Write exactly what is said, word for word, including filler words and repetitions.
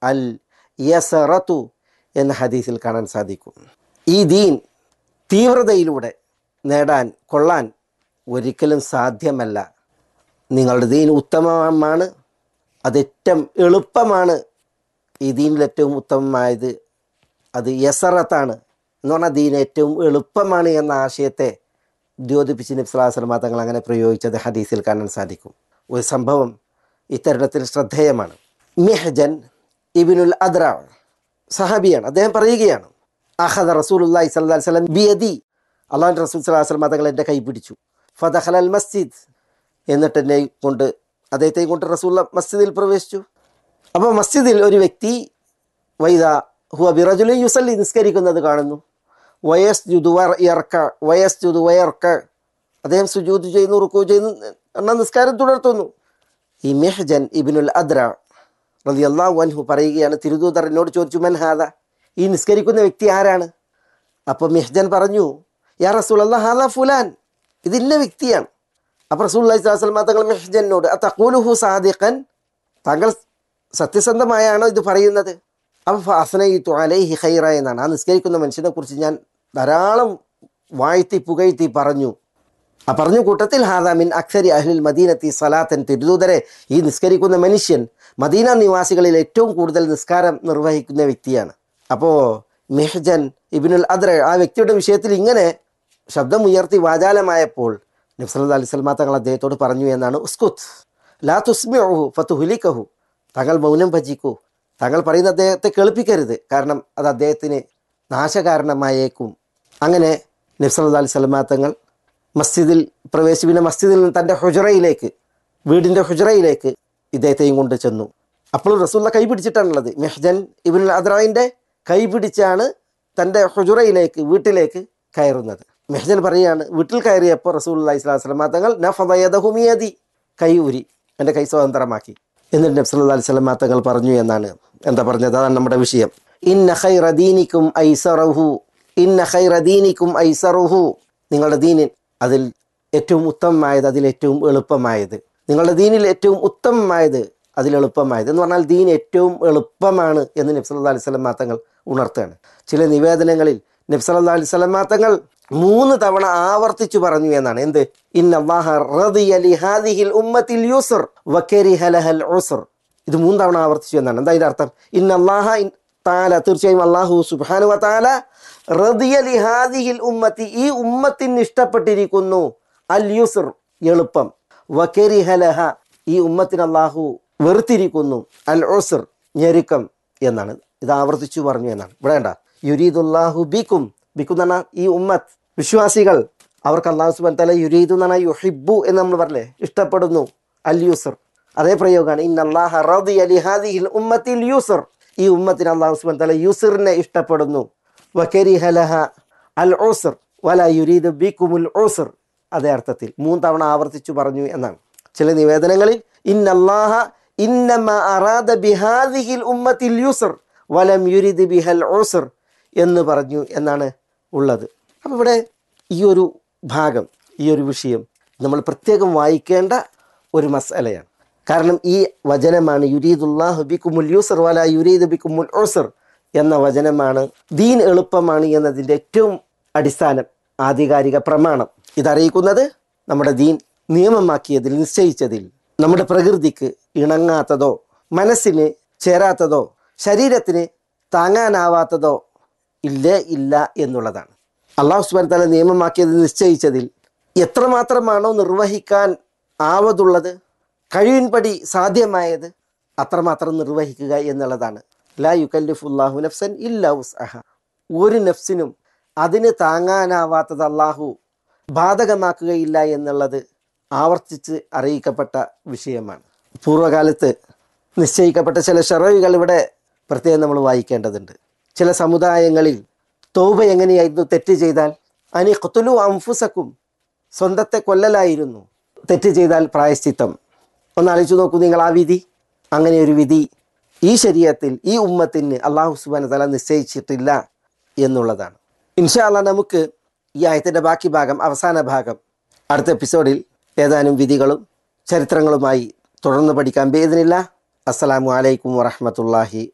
അൽ യസറത്തു എന്ന ഹദീസിൽ കാണാൻ സാധിക്കും. ഈ ദീൻ തീവ്രതയിലൂടെ നേടാൻ കൊള്ളാൻ ഒരിക്കലും സാധ്യമല്ല. നിങ്ങളുടെ ദീൻ ഉത്തമമാണ്, അതേറ്റവും എളുപ്പമാണ്. ഈ ദീനിൽ ഏറ്റവും ഉത്തമമായത് അത് യസറത്താണ് എന്ന് പറഞ്ഞാൽ ദീൻ ഏറ്റവും എളുപ്പമാണ് എന്ന ആശയത്തെ ദ്യോതിപ്പിച്ച് നബി സല്ലല്ലാഹു അലൈഹി വസല്ലം തങ്ങൾ അങ്ങനെ പ്രയോഗിച്ചത് ഹദീസിൽ കാണാൻ സാധിക്കും. ഒരു സംഭവം ഇത്തരത്തിൽ ശ്രദ്ധേയമാണ്. മിഹ്ജൻ ഇബ്നുൽ അദ്റ സഹാബിയാണ്. അദ്ദേഹം പറയുകയാണ്, അഖദ റസൂലുള്ളാഹി സ്വല്ലല്ലാഹു അലൈഹി വസല്ലം ബിയദി, അല്ലാഹുവിൻ്റെ റസൂൽ സ്വല്ലല്ലാഹു അലൈഹി വസല്ലം തങ്ങൾ എൻ്റെ കൈ പിടിച്ചു. ഫദഖലൽ മസ്ജിദ്, എന്നിട്ട് എന്നെ കൊണ്ട് അദ്ദേഹത്തെയും കൊണ്ട് റസൂൽ മസ്ജിദിൽ പ്രവേശിച്ചു. അപ്പോൾ മസ്ജിദിൽ ഒരു വ്യക്തി വൈദ ഹുവ ബിറജുലിൻ യുസല്ലി, നിസ്കരിക്കുന്നത് കാണുന്നു. വയസ്ജുദു വയർക വയസ്ജുദു വയർക, അദ്ദേഹം സുജൂദ് ചെയ്യുന്നു, റുക്കൂ ചെയ്യുന്നു, എന്നാൽ നിസ്കാരം തുടർത്തുന്നു. ഈ മിഹ്ജൻ ഇബ്നുൽ അദ്റ റളിയല്ലാഹു അൻഹു പറയുകയാണ്, തിരുദൂതർ എന്നോട് ചോദിച്ചു, മൻ ഹാദ, ഈ നിസ്കരിക്കുന്ന വ്യക്തി ആരാണ്? അപ്പോൾ മിഹ്ജൻ പറഞ്ഞു, യാ റസൂലല്ലാഹ് ഹാദാ ഫുലാൻ, ഇത് ഇന്ന വ്യക്തിയാണ്. അപ്പോൾ റസൂലുള്ളാഹി സ്വല്ലല്ലാഹു അലൈഹി വസല്ലം തങ്ങൾ മിഹ്ജനോട്, അതഖൂലുഹു സാദിഖൻ, താങ്കൾ സത്യസന്ധമായാണോ ഇത് പറയുന്നത്? അപ്പോൾ ഫഅസ്നൈതു അലൈഹി ഖൈറ എന്നാണ്, ആ നിസ്കരിക്കുന്ന മനുഷ്യനെ കുറിച്ച് ഞാൻ ധാരാളം വാഴ്ത്തി പുകഴ്ത്തി പറഞ്ഞു. ആ പറഞ്ഞു കൂട്ടത്തിൽ ഹാദാ മിൻ അക്സരി അഹ്ലിൽ മദീനത്തി സലാത്തൻ, തിരുദൂതരെ ഈ നിസ്കരിക്കുന്ന മനുഷ്യൻ മദീന നിവാസികളിൽ ഏറ്റവും കൂടുതൽ നിസ്കാരം നിർവഹിക്കുന്ന വ്യക്തിയാണ്. അപ്പോൾ മിഹ്ജൻ ഇബ്നുൽ അദ്റ ആ വ്യക്തിയുടെ വിഷയത്തിൽ ഇങ്ങനെ ശബ്ദമുയർത്തി വാചാലമായപ്പോൾ നബി സല്ലല്ലാഹു അലൈഹി വസല്ലം തങ്ങൾ അദ്ദേഹത്തോട് പറഞ്ഞു എന്നാണ്, ഉസ്കുത്ത് ലാ തുസ്മിഉഹു ഫതുഹ്ലികഹു, താങ്കൾ മൗനം ഭജിക്കൂ, താങ്കൾ പറയുന്ന അദ്ദേഹത്തെ കേൾപ്പിക്കരുത്, കാരണം അത് അദ്ദേഹത്തിന് നാശകാരണമായേക്കും. അങ്ങനെ നബി സല്ലല്ലാഹു അലൈഹി വസല്ലം തങ്ങൾ മസ്ജിദിൽ പ്രവേശിച്ച് പിന്നെ മസ്ജിദിൽ നിന്ന് തൻ്റെ ഹുജറയിലേക്ക്, വീടിൻ്റെ ഹുജറയിലേക്ക് ഇദ്ദേഹത്തെയും കൊണ്ട് ചെന്നു. അപ്പോൾ റസൂലുള്ള കൈ പിടിച്ചിട്ടാണുള്ളത്. മിഹ്ജൻ ഇബ്നുൽ അദ്റയിൻ്റെ കൈ പിടിച്ചാണ് തൻ്റെ ഹുജറയിലേക്ക്, വീട്ടിലേക്ക് കയറുന്നത്. മിഹ്ജൻ പറയുകയാണ്, വീട്ടിൽ കയറിയപ്പോൾ റസൂലുള്ളാഹി സ്വല്ലല്ലാഹു അലൈഹി വസല്ലം തങ്ങൾ നഫദ യദഹു മിയദി, കൈ ഊരി, എൻ്റെ കൈ സ്വതന്ത്രമാക്കി. എന്നിട്ട് നബി സല്ലല്ലാഹു അലൈഹി വസല്ലം തങ്ങൾ പറഞ്ഞു എന്നാണ്, എന്താ പറഞ്ഞത്, അതാണ് നമ്മുടെ വിഷയം. ഇന്ന ഖൈറ ദീനിക്കും ഐസറഹു, ഇന്ന ഖൈറ ദീനിക്കും ഐസറുഹു, നിങ്ങളുടെ ദീനിൽ അതിൽ ഏറ്റവും ഉത്തമമായത്, അതിൽ ഏറ്റവും എളുപ്പമായത്, നിങ്ങളുടെ ദീനിൽ ഏറ്റവും ഉത്തമമായത്, അതിൽ എളുപ്പമായത് എന്ന് പറഞ്ഞാൽ ദീൻ ഏറ്റവും എളുപ്പമാണ് എന്ന് നബി സല്ലല്ലാഹു അലൈഹി വസല്ലം തങ്ങൾ ഉണർത്തുകയാണ്. ചില നിവേദനങ്ങളിൽ നബി സല്ലല്ലാഹു അലൈഹി വസല്ലം തങ്ങൾ മൂന്ന് തവണ ആവർത്തിച്ചു പറഞ്ഞു എന്നാണ്, എന്ത്, ഇന്നല്ലാഹ റദിയ ലിഹാദിഹിൽ ഉമ്മത്തിൽ യുസ്ർ വകരിഹ ലഹൽ ഉസ്ർ, ഇത് മൂന്ന് തവണ ആവർത്തിച്ചു എന്നാണ്. എന്താ ഇതിൻ്റെ അർത്ഥം? ഇന്നല്ലാഹ തആല, തീർച്ചയായും അല്ലാഹു സുബ്ഹാനഹു വ തആല, റദിയ ലിഹാദിഹിൽ ഉമ്മത്തി, ഈ ഉമ്മത്തിന് ഇഷ്ടപ്പെട്ടിരിക്കുന്നു, അൽ യുസ്ർ എളുപ്പം, വകരിഹ ലഹ, ഈ ഉമ്മത്തിന് അല്ലാഹു വെറുത്തിരിക്കുന്നു, അൽ ഉസ്ർ ഞെരുക്കം എന്നാണ്. ഇത് ആവർത്തിച്ചു പറഞ്ഞു എന്നാണ്. ഇവിടെ വേണ്ട, യുരീദുല്ലാഹു ബിക്കും, ബിക്കും എന്ന് പറഞ്ഞാൽ ഈ ഉമ്മത്ത് വിശ്വാസികൾ, അവർക്ക് അല്ലാഹു സുബ്ഹാനഹു വ തആല യുരീദു എന്ന് പറഞ്ഞാൽ യുഹിബ്ബു എന്ന് നമ്മൾ പറഞ്ഞില്ലേ, ഇഷ്ടപ്പെടുന്നു, അൽ യുസ്ർ, അതേ പ്രയോഗമാണ്. ഇന്നല്ലാഹ റദിയ ലിഹാദിഹിൽ ഉമ്മത്തിൽ യുസ്ർ, ഈ ഉമ്മത്തിന് അല്ലാഹു സുബ്ഹാനഹു വ തആല യുസ്റിനെ ഇഷ്ടപ്പെടുന്നു, വകരിഹ ലഹ അൽ ഉസ്ർ വലാ യുരീദു ബിക്കുമുൽ ഉസ്ർ, അതേ അർത്ഥത്തിൽ മൂന്ന് തവണ ആവർത്തിച്ചു പറഞ്ഞു എന്നാണ്. ചില നിവേദനങ്ങളിൽ ഇന്നല്ലാഹ ഇന്നമാ അറാദ ബിഹാദിഹിൽ ഉമ്മത്തിൽ യുസ്ർ വലം യുരിദ് ബിഹൽ ഉസ്ർ എന്ന് പറഞ്ഞു എന്നാണ് ഉള്ളത്. അപ്പോൾ ഇവിടെ ഈ ഒരു ഭാഗം, ഈ ഒരു വിഷയം നമ്മൾ പ്രത്യേകം വായിക്കേണ്ട ഒരു മസ്അലയാണ്. കാരണം ഈ വചനമാണ് യുരീദുല്ലാഹു ബിക്കുമുൽ യുസ്ർ വലാ യുരീദു ബിക്കുമുൽ ഉസ്ർ എന്ന വചനമാണ് ദീൻ എളുപ്പമാണ് എന്നതിൻ്റെ ഏറ്റവും അടിസ്ഥാനം, ആധികാരിക പ്രമാണം. ഇതറിയിക്കുന്നത് നമ്മുടെ ദീൻ നിയമമാക്കിയതിൽ, നിശ്ചയിച്ചതിൽ നമ്മുടെ പ്രകൃതിക്ക് ഇണങ്ങാത്തതോ മനസ്സിന് ചേരാത്തതോ ശരീരത്തിന് താങ്ങാനാവാത്തതോ ഇല്ലേ ഇല്ല എന്നുള്ളതാണ്. അല്ലാഹു സുബ്ഹാനഹു വ തആല നിയമമാക്കിയത്, നിശ്ചയിച്ചതിൽ എത്രമാത്രമാണോ നിർവഹിക്കാൻ ആവതുള്ളത്, കഴിവിൻപടി സാധ്യമായത് അത്രമാത്രം നിർവഹിക്കുക എന്നുള്ളതാണ്. ലാ യുകല്ലിഫുല്ലാഹു നഫ്സൻ ഇല്ലാ വുസ്അഹ, ഒരു നഫ്സിനും അതിന് താങ്ങാനാവാത്തത് അല്ലാഹു ബാധകമാക്കുകയില്ല എന്നുള്ളത് ആവർത്തിച്ച് അറിയിക്കപ്പെട്ട വിഷയമാണ്. പൂർവ്വകാലത്ത് നിശ്ചയിക്കപ്പെട്ട ചില ശറഉകൾ ഇവിടെ പ്രത്യേകം നമ്മൾ വായിക്കേണ്ടതുണ്ട്. ചില സമുദായങ്ങളിൽ തൗബ എങ്ങനെയായിരുന്നു? തെറ്റ് ചെയ്താൽ അനി ഖുതുലു അൻഫുസക്കും, സ്വന്തത്തെ കൊല്ലലായിരുന്നു. തെറ്റ് ചെയ്താൽ പ്രായശ്ചിത്തം. ഒന്ന് ആലോചിച്ച് നോക്കൂ നിങ്ങൾ ആ വിധി. അങ്ങനെ ഒരു വിധി ഈ ശരീഅത്തിൽ, ഈ ഉമ്മത്തിന് അല്ലാഹു സുബ്ഹാനഹു വ തആല നിശ്ചയിച്ചിട്ടില്ല എന്നുള്ളതാണ്. ഇൻഷാ അല്ലാഹ് നമുക്ക് ഈ ആയത്തിൻ്റെ ബാക്കി ഭാഗം, അവസാന ഭാഗം അടുത്ത എപ്പിസോഡിൽ ഏതാനും വിധികളും ചരിത്രങ്ങളുമായി തുടർന്ന് പഠിക്കാൻ ബിഇദ്നില്ലാഹ്. അസ്സലാമു അലൈക്കും വറഹ്മത്തുള്ളാഹി